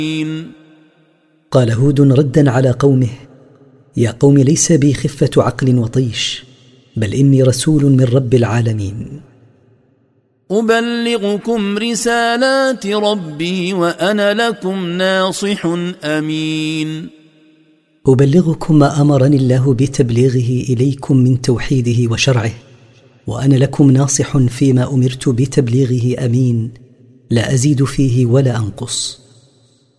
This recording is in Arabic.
قال هود ردا على قومه: يا قوم، ليس بي خفة عقل وطيش، بل إني رسول من رب العالمين. أبلغكم رسالات ربي وأنا لكم ناصح أمين. أبلغكم ما أمرني الله بتبليغه إليكم من توحيده وشرعه، وأنا لكم ناصح فيما أمرت بتبليغه أمين، لا أزيد فيه ولا أنقص.